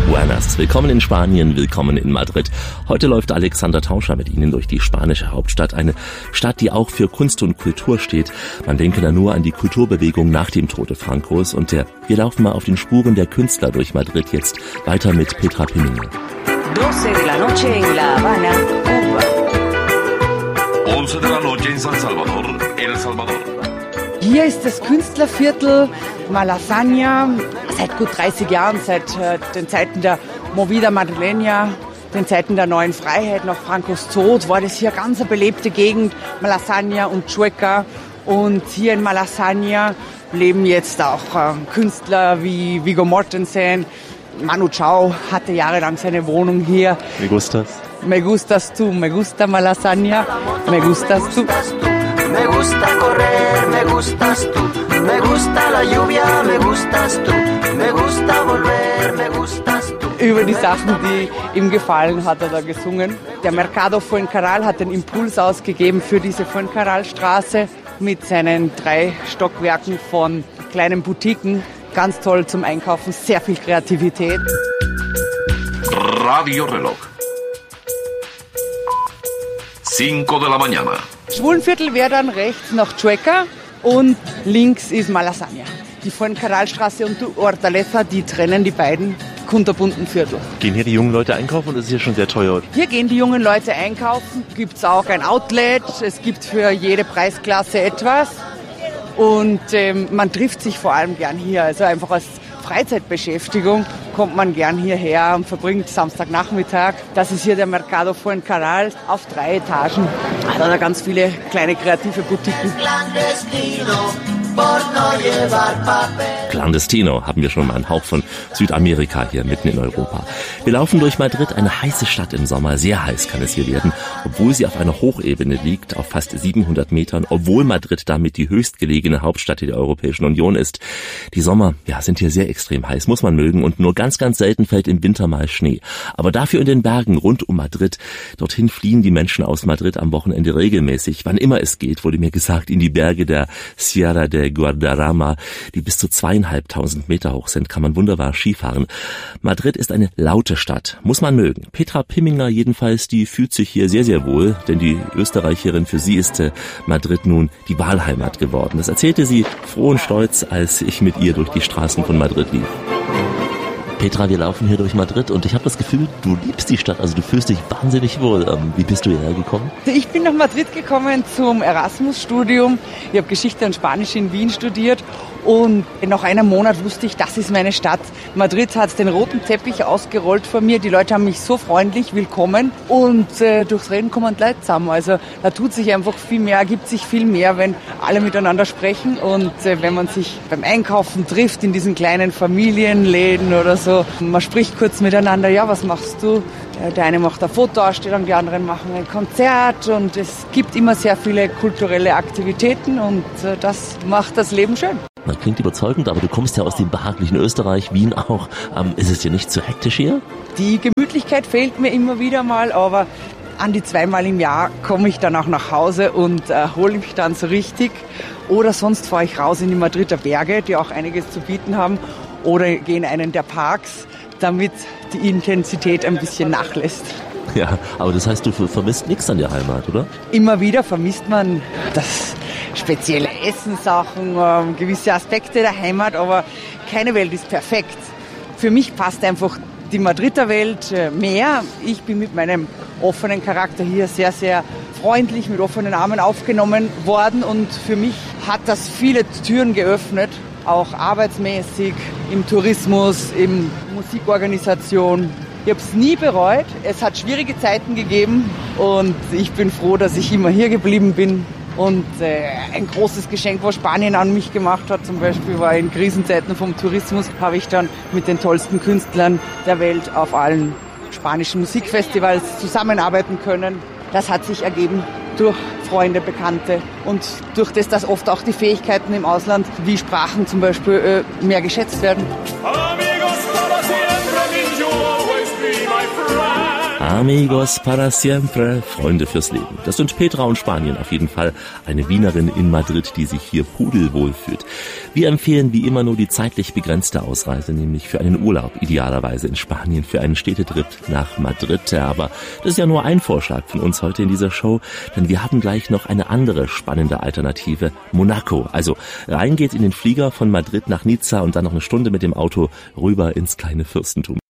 Buenas, willkommen in Spanien, willkommen in Madrid. Heute läuft Alexander Tauscher mit Ihnen durch die spanische Hauptstadt, eine Stadt, die auch für Kunst und Kultur steht. Man denke da nur an die Kulturbewegung nach dem Tode Francos und wir laufen mal auf den Spuren der Künstler durch Madrid jetzt weiter mit Petra Piminger. 12 de la noche en La Habana, Cuba. 11 de la noche en San Salvador, El Salvador. Hier ist das Künstlerviertel Malasaña seit gut 30 Jahren, seit den Zeiten der Movida Madrileña, den Zeiten der neuen Freiheit, nach Francos Tod, war das hier ganz eine belebte Gegend, Malasaña und Chueca. Und hier in Malasaña leben jetzt auch Künstler wie Viggo Mortensen. Manu Chao hatte jahrelang seine Wohnung hier. Me gustas? Me gustas tú, me gusta Malasaña, me gustas tú. Me gusta correr, me gustas tú. Me gusta la lluvia, me gustas tú. Me gusta volver, me gustas tú. Über die Sachen, die ihm gefallen, hat er da gesungen. Der Mercado Fuencarral hat den Impuls ausgegeben für diese Fuencarral-Straße mit seinen 3 Stockwerken von kleinen Boutiquen. Ganz toll zum Einkaufen, sehr viel Kreativität. Radio Reloj. 5 de la mañana. Schwulenviertel wäre dann rechts nach Chueca und links ist Malasaña. Die Fuencarral-Straße und die Hortaleza, die trennen die beiden kunterbunten Viertel. Gehen hier die jungen Leute einkaufen und ist es hier schon sehr teuer? Hier gehen die jungen Leute einkaufen, gibt es auch ein Outlet, es gibt für jede Preisklasse etwas. Und man trifft sich vor allem gern hier, also einfach als Freizeitbeschäftigung kommt man gern hierher und verbringt Samstagnachmittag. Das ist hier der Mercado Fuencarral auf 3 Etagen. Hat da ganz viele kleine kreative Boutiquen. Clandestino, haben wir schon mal einen Hauch von Südamerika hier mitten in Europa. Wir laufen durch Madrid, eine heiße Stadt im Sommer. Sehr heiß kann es hier werden, obwohl sie auf einer Hochebene liegt, auf fast 700 Metern, obwohl Madrid damit die höchstgelegene Hauptstadt der Europäischen Union ist. Die Sommer, sind hier sehr extrem heiß, muss man mögen, und nur ganz, ganz selten fällt im Winter mal Schnee. Aber dafür in den Bergen rund um Madrid, dorthin fliehen die Menschen aus Madrid am Wochenende regelmäßig, wann immer es geht, wurde mir gesagt, in die Berge der Sierra de Guadarrama, die bis zu 2.500 Meter hoch sind, kann man wunderbar Skifahren. Madrid ist eine laute Stadt, muss man mögen. Petra Piminger jedenfalls, die fühlt sich hier sehr, sehr wohl, denn die Österreicherin, für sie ist Madrid nun die Wahlheimat geworden. Das erzählte sie froh und stolz, als ich mit ihr durch die Straßen von Madrid lief. Petra, wir laufen hier durch Madrid und ich habe das Gefühl, du liebst die Stadt, also du fühlst dich wahnsinnig wohl. Wie bist du hierher gekommen? Ich bin nach Madrid gekommen zum Erasmus-Studium. Ich habe Geschichte und Spanisch in Wien studiert und nach einem Monat wusste ich, das ist meine Stadt. Madrid hat den roten Teppich ausgerollt vor mir. Die Leute haben mich so freundlich willkommen und durchs Reden kommen die Leute zusammen. Also da tut sich einfach viel mehr, ergibt sich viel mehr, wenn alle miteinander sprechen und wenn man sich beim Einkaufen trifft in diesen kleinen Familienläden oder so. Man spricht kurz miteinander, ja, was machst du? Der eine macht eine Fotoausstellung, die anderen machen ein Konzert und es gibt immer sehr viele kulturelle Aktivitäten und das macht das Leben schön. Das klingt überzeugend, aber du kommst ja aus dem behaglichen Österreich, Wien auch. Ist es dir nicht zu hektisch hier? Die Gemütlichkeit fehlt mir immer wieder mal, aber an die 2-mal im Jahr komme ich dann auch nach Hause und erhole mich dann so richtig. Oder sonst fahre ich raus in die Madrider Berge, die auch einiges zu bieten haben. Oder gehe in einen der Parks, damit die Intensität ein bisschen nachlässt. Ja, aber das heißt, du vermisst nichts an der Heimat, oder? Immer wieder vermisst man das spezielle Essenssachen, gewisse Aspekte der Heimat, aber keine Welt ist perfekt. Für mich passt einfach die Madrider Welt mehr. Ich bin mit meinem offenen Charakter hier sehr, sehr freundlich mit offenen Armen aufgenommen worden und für mich hat das viele Türen geöffnet. Auch arbeitsmäßig, im Tourismus, in Musikorganisation. Ich habe es nie bereut. Es hat schwierige Zeiten gegeben und ich bin froh, dass ich immer hier geblieben bin. Und ein großes Geschenk, was Spanien an mich gemacht hat, zum Beispiel war in Krisenzeiten vom Tourismus, habe ich dann mit den tollsten Künstlern der Welt auf allen spanischen Musikfestivals zusammenarbeiten können. Das hat sich ergeben durch Freunde, Bekannte und durch das, dass oft auch die Fähigkeiten im Ausland, wie Sprachen zum Beispiel, mehr geschätzt werden. Amigos para siempre, Freunde fürs Leben. Das sind Petra und Spanien auf jeden Fall. Eine Wienerin in Madrid, die sich hier pudelwohl fühlt. Wir empfehlen wie immer nur die zeitlich begrenzte Ausreise, nämlich für einen Urlaub, idealerweise in Spanien, für einen Städtetrip nach Madrid. Aber das ist ja nur ein Vorschlag von uns heute in dieser Show, denn wir haben gleich noch eine andere spannende Alternative, Monaco. Also rein geht's in den Flieger von Madrid nach Nizza und dann noch eine Stunde mit dem Auto rüber ins kleine Fürstentum.